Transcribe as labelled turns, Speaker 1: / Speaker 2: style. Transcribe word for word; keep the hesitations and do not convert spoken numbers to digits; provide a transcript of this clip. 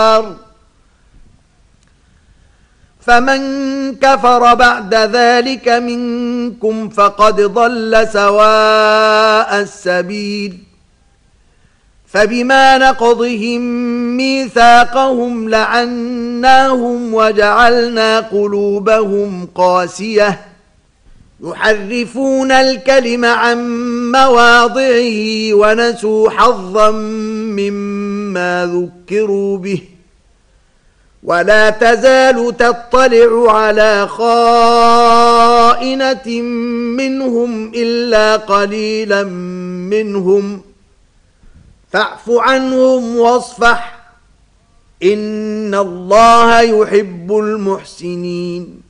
Speaker 1: النار فمن كفر بعد ذلك منكم فقد ضل سواء السبيل فبما نقضهم ميثاقهم لعناهم وجعلنا قلوبهم قاسية يحرفون الكلم عن مواضعه ونسوا حظا مما ذكروا به ولا تزال تطلع على خائنة منهم إلا قليلا منهم فاعف عنهم واصفح إن الله يحب المحسنين